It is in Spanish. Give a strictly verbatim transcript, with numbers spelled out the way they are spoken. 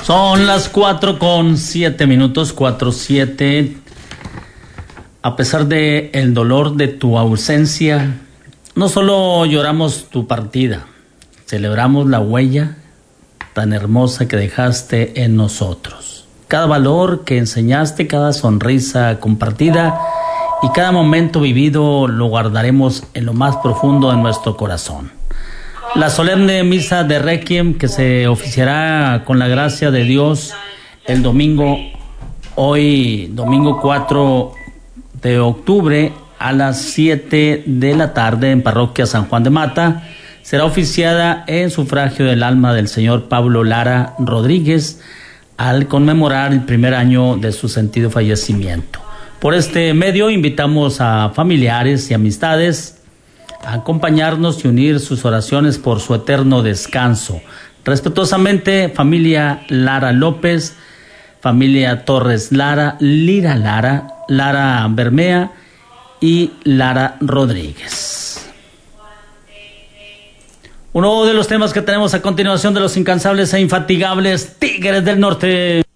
Son las cuatro con siete minutos, cuatro siete. A pesar de el dolor de tu ausencia, no solo lloramos tu partida, celebramos la huella tan hermosa que dejaste en nosotros. Cada valor que enseñaste, cada sonrisa compartida y cada momento vivido lo guardaremos en lo más profundo de nuestro corazón. La solemne misa de Requiem que se oficiará con la gracia de Dios el domingo, hoy domingo cuatro de octubre a las siete de la tarde en Parroquia San Juan de Mata, será oficiada en sufragio del alma del señor Pablo Lara Rodríguez al conmemorar el primer año de su sentido fallecimiento. Por este medio invitamos a familiares y amistades a acompañarnos y unir sus oraciones por su eterno descanso. Respetuosamente, familia Lara López, familia Torres Lara, Lira Lara, Lara Bermea y Lara Rodríguez. Uno de los temas que tenemos a continuación de los incansables e infatigables Tigres del Norte.